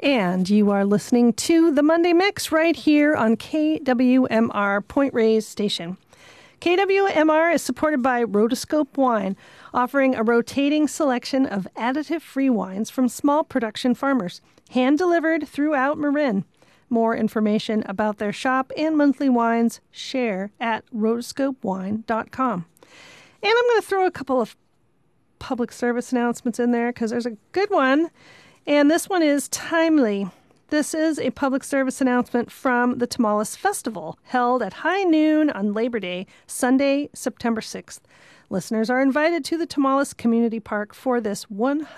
And you are listening to the Monday Mix right here on KWMR Point Reyes Station. KWMR is supported by Rotoscope Wine, offering a rotating selection of additive-free wines from small production farmers, hand-delivered throughout Marin. More information about their shop and monthly wines, share at rotoscopewine.com. And I'm going to throw a couple of public service announcements in there because there's a good one, and this one is timely. This is a public service announcement from the Tamales Festival, held at high noon on Labor Day, Sunday, September 6th. Listeners are invited to the Tamales Community Park for this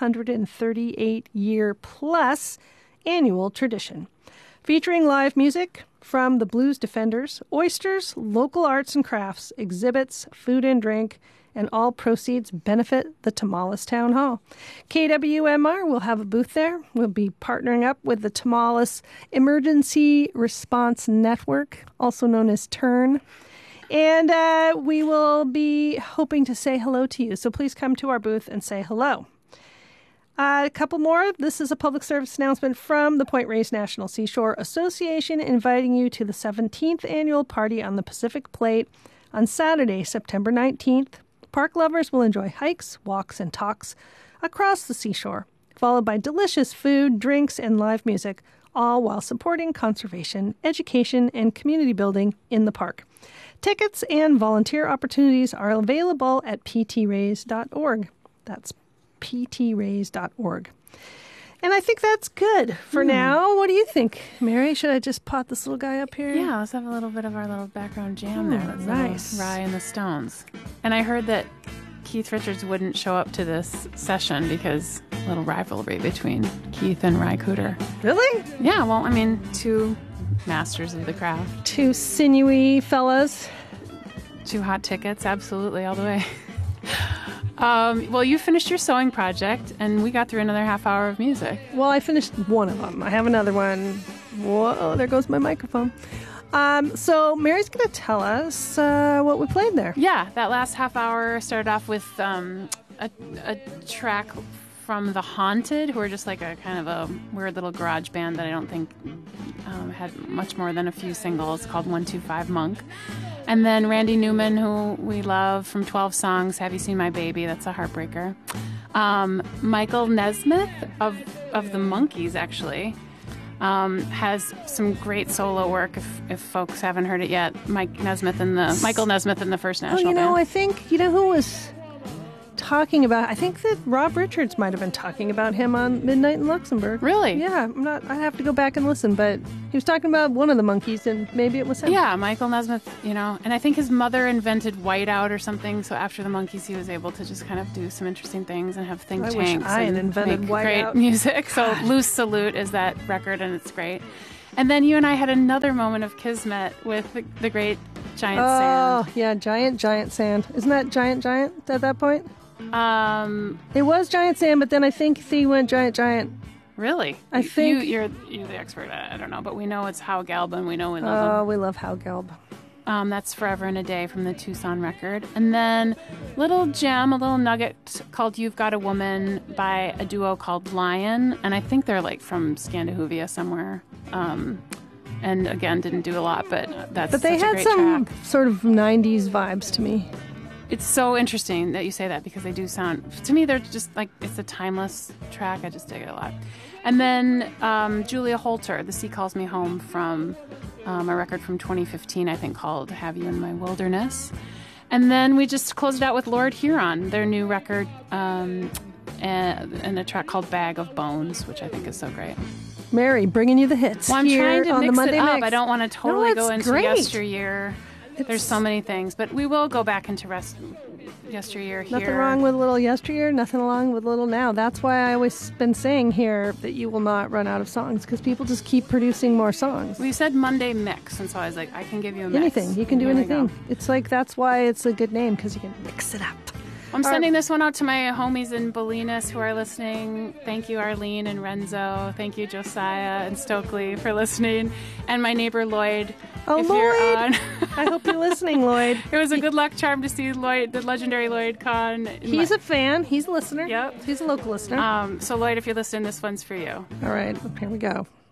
138-year-plus annual tradition. Featuring live music from the Blues Defenders, oysters, local arts and crafts, exhibits, food and drink, and all proceeds benefit the Tamales Town Hall. KWMR will have a booth there. We'll be partnering up with the Tamales Emergency Response Network, also known as TURN. And we will be hoping to say hello to you. So please come to our booth and say hello. A couple more. This is a public service announcement from the Point Reyes National Seashore Association, inviting you to the 17th annual party on the Pacific Plate on Saturday, September 19th. Park lovers will enjoy hikes, walks, and talks across the seashore, followed by delicious food, drinks, and live music, all while supporting conservation, education, and community building in the park. Tickets and volunteer opportunities are available at ptrays.org. That's ptrays.org. And I think that's good for now. What do you think, Mary? Should I just pot this little guy up here? Yeah, let's have a little bit of our little background jam there. That's nice. Rye and the Stones. And I heard that Keith Richards wouldn't show up to this session because a little rivalry between Keith and Rye Cooter. Really? Yeah, well, I mean, two masters of the craft. Two sinewy fellas. Two hot tickets, absolutely, all the way. Well, you finished your sewing project, and we got through another half hour of music. Well, I finished one of them. I have another one. Whoa, there goes my microphone. So Mary's going to tell us what we played there. Yeah, that last half hour started off with a track from The Haunted, who are just like a kind of a weird little garage band that I don't think had much more than a few singles, called 125 Monk. And then Randy Newman, who we love, from 12 Songs, Have You Seen My Baby? That's a heartbreaker. Michael Nesmith of the Monkees, actually, has some great solo work. If folks haven't heard it yet, Michael Nesmith in the First National Band. I think who was talking about. I think that Rob Richards might have been talking about him on Midnight in Luxembourg. Really? Yeah, I have to go back and listen, but he was talking about one of the Monkees, and maybe it was him. Yeah, Michael Nesmith, and I think his mother invented whiteout or something, so after the Monkees he was able to just kind of do some interesting things and have think tanks. I wish I had invented whiteout. Great music. So Loose Salute is that record, and it's great. And then you and I had another moment of kismet with the great Giant Sand. Oh, yeah, Giant Sand. Isn't that Giant at that point? It was Giant Sand, but then I think he went Giant. Really? I think you're the expert. I don't know, but we know it's Hal Gelb, and we know we love him. Oh, we love Hal Gelb. That's Forever and a Day from the Tucson record. And then little gem, a little nugget called You've Got a Woman by a duo called Lion. And I think they're like from Scandahuvia somewhere. And again, didn't do a lot, but that's such a great track. But they had some sort of 90s vibes to me. It's so interesting that you say that because they do sound, to me, they're just like, it's a timeless track. I just dig it a lot. And then Julia Holter, The Sea Calls Me Home, from a record from 2015, I think, called Have You in My Wilderness. And then we just closed it out with Lord Huron, their new record, and a track called Bag of Bones, which I think is so great. Mary, bringing you the hits. Well, I'm here trying to on mix the Monday it up. Mix. I don't want to totally go into great. yesteryear. There's so many things, but we will go back into yesteryear here. Nothing wrong with a little yesteryear, nothing wrong with a little now. That's why I always been saying here that you will not run out of songs, because people just keep producing more songs. We said Monday Mix, and so I was like, I can give you a mix. Anything. You can do anything. It's like, that's why it's a good name, because you can mix it up. I'm sending this one out to my homies in Bolinas who are listening. Thank you, Arlene and Renzo. Thank you, Josiah and Stokely, for listening. And my neighbor, Lloyd. Oh, if Lloyd! You're on. I hope you're listening, Lloyd. It was a good luck charm to see Lloyd, the legendary Lloyd Kahn. He's a fan. He's a listener. Yep. He's a local listener. So, Lloyd, if you're listening, this one's for you. All right. Here we go.